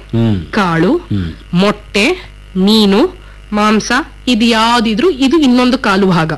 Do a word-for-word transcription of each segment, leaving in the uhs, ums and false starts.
ಕಾಳು, ಮೊಟ್ಟೆ, ಮೀನು, ಮಾಂಸ, ಇದು ಯಾವ್ದಿದ್ರು ಇದು ಇನ್ನೊಂದು ಕಾಲು ಭಾಗ.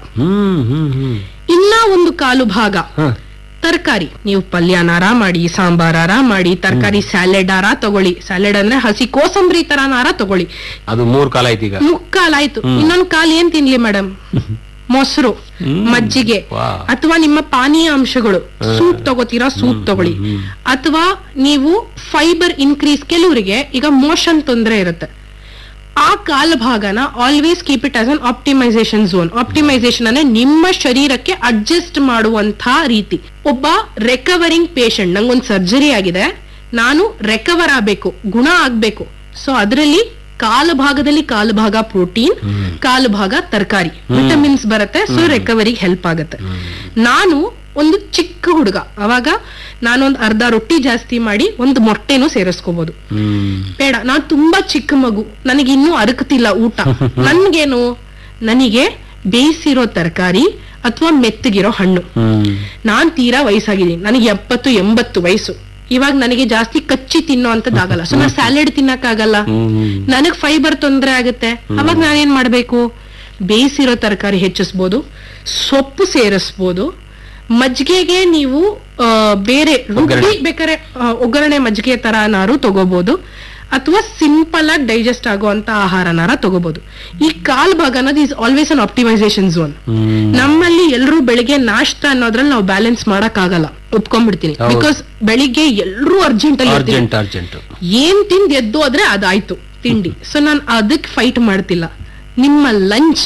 ಇನ್ನ ಒಂದು ಕಾಲು ಭಾಗ ತರಕಾರಿ. ನೀವು ಪಲ್ಯನಾರ ಮಾಡಿ, ಸಾಂಬಾರಾರ ಮಾಡಿ, ತರಕಾರಿ ಸ್ಯಾಲೆಡ್ ಆರ ತಗೊಳ್ಳಿ. ಸ್ಯಾಲೆಡ್ ಅಂದ್ರೆ ಹಸಿ ಕೋಸಂಬರಿ ತರನಾರ ತಗೊಳ್ಳಿ. ಅದು ಮೂರ್ ಕಾಲ ಆಯ್ತು. ಈಗ ಮುಕ್ಕಾಲ್ ಆಯ್ತು. ಇನ್ನೊಂದ್ ಕಾಲ್ ಏನ್ ತಿನ್ಲಿ ಮೇಡಮ್? ಮೊಸರು, ಮಜ್ಜಿಗೆ, ಅಥವಾ ನಿಮ್ಮ ಪಾನೀಯ ಅಂಶಗಳು. ಸೂಪ್ ತಗೋತೀರಾ, ಸೂಪ್ ತಗೊಳ್ಳಿ. ಅಥವಾ ನೀವು ಫೈಬರ್ ಇನ್ಕ್ರೀಸ್, ಕೆಲವರಿಗೆ ಈಗ ಮೋಷನ್ ತೊಂದರೆ ಇರುತ್ತೆ, ಆ ಕಾಲ ಭಾಗನ always keep it as an optimisation zone. Optimisation ಅಂದ್ರೆ ನಿಮ್ಮ ಶರೀರಕ್ಕೆ ಅಡ್ಜಸ್ಟ್ ಮಾಡುವಂತ ರೀತಿ. ಒಬ್ಬ ರೆಕವರಿಂಗ್ ಪೇಷಂಟ್, ನಂಗೊಂದು ಸರ್ಜರಿ ಆಗಿದೆ, ನಾನು ರೆಕವರ್ ಆಗ್ಬೇಕು, ಗುಣ ಆಗ್ಬೇಕು. ಸೊ ಅದರಲ್ಲಿ ಕಾಲು ಭಾಗದಲ್ಲಿ ಕಾಲು ಭಾಗ ಪ್ರೋಟೀನ್, ಕಾಲು ಭಾಗ ತರಕಾರಿ, ವಿಟಮಿನ್ಸ್ ಬರುತ್ತೆ. ಸೊ ರಿಕವರಿಗೆ ಹೆಲ್ಪ್ ಆಗುತ್ತೆ. ನಾನು ಒಂದು ಚಿಕ್ಕ ಹುಡುಗ, ಅವಾಗ ನಾನೊಂದು ಅರ್ಧ ರೊಟ್ಟಿ ಜಾಸ್ತಿ ಮಾಡಿ ಒಂದು ಮೊಟ್ಟೆನೂ ಸೇರಿಸ್ಕೋಬಹುದು. ಬೇಡ, ನಾನ್ ತುಂಬಾ ಚಿಕ್ಕ ಮಗು, ನನಗೆ ಇನ್ನೂ ಅರಕತಿಲ್ಲ ಊಟ, ನನ್ಗೇನು, ನನಗೆ ಬೇಯಿಸಿರೋ ತರಕಾರಿ ಅಥವಾ ಮೆತ್ತಗಿರೋ ಹಣ್ಣು. ನಾನ್ ತೀರಾ ವಯಸ್ಸಾಗಿದ್ದೀನಿ, ನನಗೆ ಎಪ್ಪತ್ತು ಎಂಬತ್ತು ವಯಸ್ಸು. ಇವಾಗ ನನಗೆ ಜಾಸ್ತಿ ಕಚ್ಚಿ ತಿನ್ನೋ ಅಂತದ್ದಾಗಲ್ಲ. ಸೊ ನಾನು ಸ್ಯಾಲೆಡ್ ತಿನ್ನಕ್ಕಾಗಲ್ಲ, ನನಗ್ ಫೈಬರ್ ತೊಂದರೆ ಆಗುತ್ತೆ. ಅವಾಗ ನಾನೇನ್ ಮಾಡ್ಬೇಕು? ಬೇಯಿಸಿರೋ ತರಕಾರಿ ಹೆಚ್ಚಿಸ್ಬೋದು, ಸೊಪ್ಪು ಸೇರಿಸ್ಬೋದು. ಮಜ್ಜಿಗೆಗೆ ನೀವು ಬೇರೆ ರುಬ್ಬಿ ಬೇಕಾದ್ರೆ ಒಗ್ಗರಣೆ ಮಜ್ಜಿಗೆ ತರನಾರು ತಗೋಬಹುದು, ಅಥವಾ ಸಿಂಪಲ್ ಆಗಿ ಡೈಜೆಸ್ಟ್ ಆಗುವಂತ ಆಹಾರನಾರ ತಗೋಬಹುದು. ಈ ಕಾಲ್ ಭಾಗ ಅನ್ನೋದು is always an optimisation zone. ನಮ್ಮಲ್ಲಿ ಎಲ್ರು ಬೆಳಿಗ್ಗೆ ನಾಷ್ಟ ಅನ್ನೋದ್ರಲ್ಲಿ ನಾವು ಬ್ಯಾಲೆನ್ಸ್ ಮಾಡಕ್ ಆಗಲ್ಲ, ಒಪ್ಕೊಂಡ್ಬಿಡ್ತೀನಿ. ಬಿಕಾಸ್ ಬೆಳಿಗ್ಗೆ ಎಲ್ರು ಅರ್ಜೆಂಟ್ ಅಲ್ಲಿ ಏನ್ ತಿಂದ್ ಎದ್ದು ಆದ್ರೆ ಅದಾಯ್ತು ತಿಂಡಿ. ಸೊ ನಾನು ಅದಕ್ಕೆ ಫೈಟ್ ಮಾಡ್ತಿಲ್ಲ. ನಿಮ್ಮ ಲಂಚ್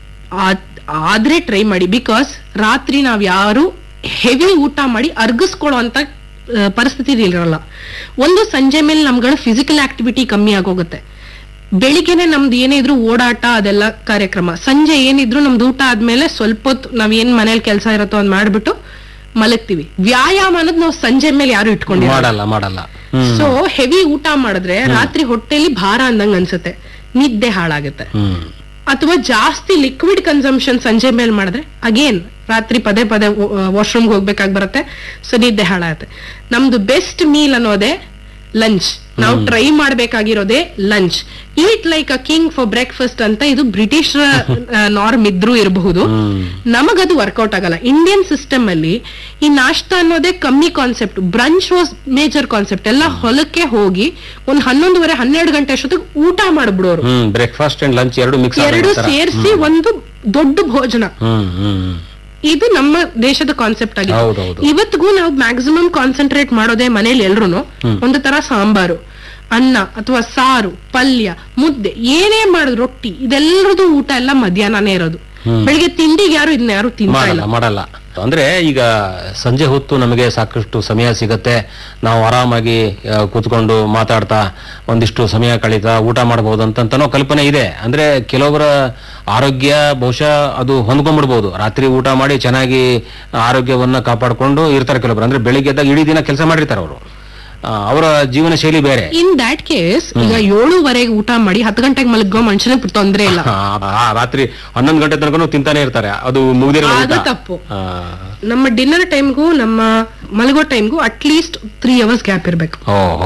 ಆದ್ರೆ ಟ್ರೈ ಮಾಡಿ. ಬಿಕಾಸ್ ರಾತ್ರಿ ನಾವ್ ಯಾರು ಹೆವಿ ಊಟ ಮಾಡಿ ಅರ್ಗಿಸ್ಕೊಳ್ಳೋ ಅಂತ ಪರಿಸ್ಥಿತಿ ಇರಲ್ಲ. ಒಂದು ಸಂಜೆ ಮೇಲೆ ನಮ್ಗಳ ಫಿಸಿಕಲ್ ಆಕ್ಟಿವಿಟಿ ಕಮ್ಮಿ ಆಗೋಗುತ್ತೆ. ಬೆಳಿಗ್ಗೆನೆ ನಮ್ದು ಏನೇ ಇದ್ರು ಓಡಾಟ ಅದೆಲ್ಲ ಕಾರ್ಯಕ್ರಮ, ಸಂಜೆ ಏನಿದ್ರು ನಮ್ದು ಊಟ ಆದ್ಮೇಲೆ ಸ್ವಲ್ಪ ಹೊತ್ತು ನಾವ್ ಏನ್ ಮನೇಲಿ ಕೆಲಸ ಇರತ್ತೋ ಅದ್ ಮಾಡ್ಬಿಟ್ಟು ಮಲಗ್ತೀವಿ. ವ್ಯಾಯಾಮ ಅನ್ನೋದು ನಾವು ಸಂಜೆ ಮೇಲೆ ಯಾರು ಇಟ್ಕೊಂಡಿರಲ್ಲ ಮಾಡಲ್ಲ. ಸೊ ಹೆವಿ ಊಟ ಮಾಡಿದ್ರೆ ರಾತ್ರಿ ಹೊಟ್ಟೆಲಿ ಭಾರ ಅಂದಂಗ ಅನ್ಸುತ್ತೆ, ನಿದ್ದೆ ಹಾಳಾಗುತ್ತೆ. ಅಥವಾ ಜಾಸ್ತಿ ಲಿಕ್ವಿಡ್ ಕನ್ಸಂಪ್ಷನ್ ಸಂಜೆ ಮೇಲೆ ಮಾಡಿದ್ರೆ ಅಗೇನ್ ರಾತ್ರಿ ಪದೇ ಪದೇ ವಾಶ್ರೂಮ್ಗೆ ಹೋಗ್ಬೇಕಾಗಿ ಬರುತ್ತೆ. ಸೊ ನಿದ್ದೆ ಹಾಳಾಗುತ್ತೆ. ನಮ್ದು ಬೆಸ್ಟ್ ಮೀಲ್ ಅನ್ನೋದೇ ಲಂಚ್. ನಾವು try ಮಾಡ್ಬೇಕಾಗಿರೋದೇ lunch. Heat like a king for breakfast ಅಂತ ಇದು ಬ್ರಿಟಿಷ್ ನಾರ್ಮ್ ಇದ್ರೂ ಇರಬಹುದು, ನಮಗದು ವರ್ಕೌಟ್ ಆಗಲ್ಲ. ಇಂಡಿಯನ್ ಸಿಸ್ಟಮ್ ಅಲ್ಲಿ ಈ ನಾಷ್ಟ ಅನ್ನೋದೇ ಕಮ್ಮಿ concept. Brunch was major concept. ಎಲ್ಲ ಹೊಲಕ್ಕೆ ಹೋಗಿ ಒಂದ್ ಹನ್ನೊಂದುವರೆ ಹನ್ನೆರಡು ಗಂಟೆ ಅಷ್ಟೊತ್ತಿಗೆ ಊಟ ಮಾಡ್ಬಿಡೋರು. ಬ್ರೇಕ್ಫಾಸ್ಟ್ ಅಂಡ್ ಲಂಚ್ ಎರಡು ಮಿಕ್ಸ್ ಎರಡು ಸೇರಿಸಿ ಒಂದು ದೊಡ್ಡ ಭೋಜನ. ಇದು ನಮ್ಮ ದೇಶದ ಕಾನ್ಸೆಪ್ಟ್ ಆಗಿದೆ. ಇವತ್ತಿಗೂ ನಾವು ಮ್ಯಾಕ್ಸಿಮಮ್ ಕಾನ್ಸಂಟ್ರೇಟ್ ಮಾಡೋದೇ ಮನೇಲಿ ಎಲ್ರು ಒಂದು ತರ ಸಾಂಬಾರು, ಅನ್ನ ಅಥವಾ ಸಾರು, ಪಲ್ಯ, ಮುದ್ದೆ, ಏನೇ ಮಾಡುದು, ರೊಟ್ಟಿ, ಇದೆಲ್ಲರದು ಊಟ ಎಲ್ಲ ಮಧ್ಯಾಹ್ನನೇ ಇರೋದು. ಬೆಳಿಗ್ಗೆ ತಿಂಡಿಗೆ ಯಾರು ಇದನ್ನ ಯಾರು ತಿಂತಾ ಇಲ್ಲ, ಮಾಡಲ್ಲ. ಅಂದ್ರೆ ಈಗ ಸಂಜೆ ಹೊತ್ತು ನಮಗೆ ಸಾಕಷ್ಟು ಸಮಯ ಸಿಗತ್ತೆ, ನಾವು ಆರಾಮಾಗಿ ಕೂತ್ಕೊಂಡು ಮಾತಾಡ್ತಾ ಒಂದಿಷ್ಟು ಸಮಯ ಕಳೀತಾ ಊಟ ಮಾಡಬಹುದು ಅಂತನೋ ಕಲ್ಪನೆ ಇದೆ. ಅಂದ್ರೆ ಕೆಲವರ ಆರೋಗ್ಯ ಬಹುಶಃ ಅದು ಹೊಂದ್ಕೊಂಡ್ಬಿಡ್ಬಹುದು. ರಾತ್ರಿ ಊಟ ಮಾಡಿ ಚೆನ್ನಾಗಿ ಆರೋಗ್ಯವನ್ನ ಕಾಪಾಡ್ಕೊಂಡು ಇರ್ತಾರೆ ಕೆಲವೊಬ್ರು. ಅಂದ್ರೆ ಬೆಳಿಗ್ಗೆ ಎದ್ದಾಗ ಇಡೀ ದಿನ ಕೆಲಸ ಮಾಡಿರ್ತಾರೆ ಅವರು, ಅವರ ಜೀವನ ಶೈಲಿ ಬೇರೆ. ಇನ್ ದಟ್ ಕೇಸ್ ಈಗ ಏಳುವರೆಗೆ ಊಟ ಮಾಡಿ ಹತ್ತು ಗಂಟೆಗೆ ಮಲಗೋ ಮನುಷ್ಯನಿಗೆ ತೊಂದರೆ ಇಲ್ಲ. ರಾತ್ರಿ ಹನ್ನೊಂದು ಗಂಟೆ ತನಕ ತಿಂತಾನೆ ಇರ್ತಾರೆ, ಅದು ಮುಗಿದಿರೋ ತಪ್ಪು. ನಮ್ಮ ಡಿನ್ನರ್ ಟೈಮ್ಗೂ ನಮ್ಮ ಮಲಗೋ ಟೈಮ್ಗೂ at least three hours gap ಇರ್ಬೇಕು.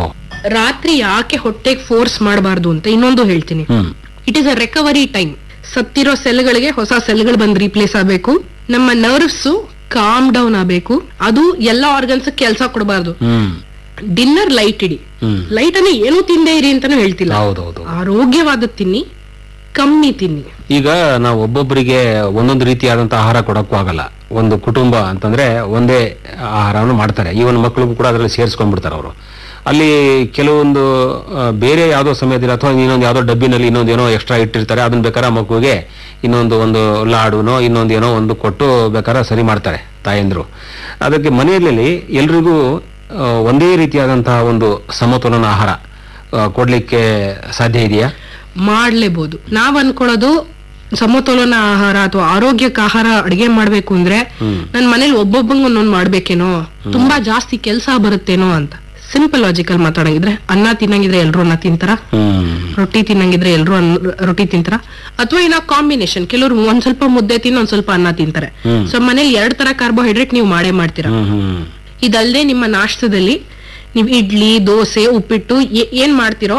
ರಾತ್ರಿ ಯಾಕೆ ಹೊಟ್ಟೆಗೆ ಫೋರ್ಸ್ ಮಾಡಬಾರ್ದು ಅಂತ ಇನ್ನೊಂದು ಹೇಳ್ತೀನಿ. It is a recovery time. ಸತ್ತಿರೋ ಸೆಲ್ಗಳಿಗೆ ಹೊಸ ಸೆಲ್ಗಳು ಬಂದು ರೀಪ್ಲೇಸ್ ಆಗಬೇಕು. ನಮ್ಮ ನರ್ವ್ಸ್ ಕಾಮ್ ಡೌನ್ ಆಗಬೇಕು. ಅದು ಎಲ್ಲಾ ಆರ್ಗನ್ಸ್ ಕೆಲಸ ಕೊಡಬಾರ್ದು. ಡಿನ್ನರ್ ಲೈಟ್ ಇಡಿ. ಲೈಟ್ ಅನ್ನು ಏನು ತಿಂದೇ ಇರಿ ಅಂತಾನು ಹೇಳ್ತಿಲ್ಲ, ಆರೋಗ್ಯವಾದ ತಿನ್ನಿ, ಕಮ್ಮಿ ತಿನ್ನಿ. ಈಗ ನಾವು ಒಬ್ಬೊಬ್ಬರಿಗೆ ಒಂದೊಂದು ರೀತಿಯಾದಂತಹ ಆಹಾರ ಕೊಡಕ್ಕೂ ಆಗಲ್ಲ. ಒಂದು ಕುಟುಂಬ ಅಂತಂದ್ರೆ ಒಂದೇ ಆಹಾರವನ್ನು ಮಾಡ್ತಾರೆ. ಈವನ್ ಮಕ್ಕಳಿಗೂ ಕೂಡ ಅದರಲ್ಲಿ ಸೇರಿಸ್ಕೊಂಡ್ಬಿಡ್ತಾರೆ ಅವರು. ಅಲ್ಲಿ ಕೆಲವೊಂದು ಬೇರೆ ಯಾವ್ದೋ ಸಮಯದಲ್ಲಿ ಅಥವಾ ಇನ್ನೊಂದು ಯಾವ್ದೋ ಡಬ್ಬಿನಲ್ಲಿ ಇನ್ನೊಂದು ಏನೋ ಎಕ್ಸ್ಟ್ರಾ ಇಟ್ಟಿರ್ತಾರೆ, ಅದನ್ನ ಬೇಕಾದ್ರೆ ಮಗುವಿಗೆ ಇನ್ನೊಂದು ಒಂದು ಲಾಡುನೋ ಇನ್ನೊಂದು ಏನೋ ಒಂದು ಕೊಟ್ಟು ಬೇಕಾದ್ರೆ ಸರಿ ಮಾಡ್ತಾರೆ ತಾಯಂದ್ರು. ಅದಕ್ಕೆ ಮನೆಯಲ್ಲಿ ಎಲ್ರಿಗೂ ಒಂದೇ ರೀತಿಯಾದಂತಹ ಒಂದು ಸಮತೋಲನ ಆಹಾರ ಕೊಡ್ಲಿಕ್ಕೆ ಸಾಧ್ಯ ಇದೆಯಾ? ಮಾಡ್ಲೇಬಹುದು. ನಾವ್ ಅನ್ಕೊಳ್ಳೋದು ಸಮತೋಲನ ಆಹಾರ ಅಥವಾ ಆರೋಗ್ಯಕ ಆಹಾರ ಅಡಿಗೆ ಮಾಡ್ಬೇಕು ಅಂದ್ರೆ ನನ್ ಮನೇಲಿ ಒಬ್ಬೊಬ್ಬಂಗ್ ಒಂದೊಂದ್ ಮಾಡ್ಬೇಕೇನೋ, ತುಂಬಾ ಜಾಸ್ತಿ ಕೆಲ್ಸ ಬರುತ್ತೇನೋ ಅಂತ. ಸಿಂಪಲ್ ಲಾಜಿಕಲ್ ಮಾತಾಡಂಗಿದ್ರೆ ಅನ್ನ ತಿನ್ನಂಗಿದ್ರೆ ಎಲ್ರು ಅನ್ನ ತಿಂತಾರ, ರೊಟ್ಟಿ ತಿನ್ನಂಗಿದ್ರೆ ಎಲ್ರು ರೊಟ್ಟಿ ತಿಂತಾರ, ಅಥವಾ ಏನೋ ಕಾಂಬಿನೇಷನ್. ಕೆಲವರು ಒಂದ್ ಸ್ವಲ್ಪ ಮುದ್ದೆ ತಿನ್ನ ಒಂದ್ ಸ್ವಲ್ಪ ಅನ್ನ ತಿಂತಾರೆ. ಸೊ ಮನೇಲಿ ಎರಡ್ ತರ ಕಾರ್ಬೋಹೈಡ್ರೇಟ್ ನೀವು ಮಾಡೇ ಮಾಡ್ತೀರಾ. ಇದಲ್ಲದೆ ನಿಮ್ಮ ನಾಷ್ಟದಲ್ಲಿ ನೀವು ಇಡ್ಲಿ, ದೋಸೆ, ಉಪ್ಪಿಟ್ಟು ಏನ್ ಮಾಡ್ತಿರೋ